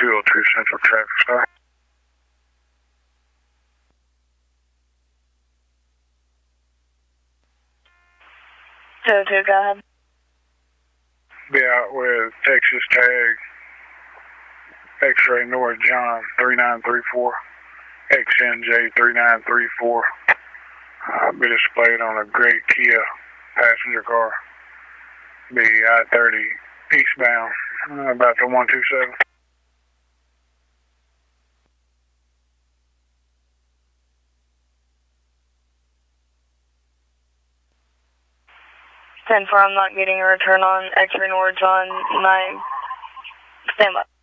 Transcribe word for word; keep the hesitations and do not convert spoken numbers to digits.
two oh two Central Traffic Stop. two oh two, go ahead. Be out with Texas Tag, X-Ray North John three nine three four, X N J three nine three four. I'll be displayed on a gray Kia passenger car. Be I thirty eastbound, uh, about the one two seven. ten four, I'm not getting a return on X-Ray North John nine. Stand by.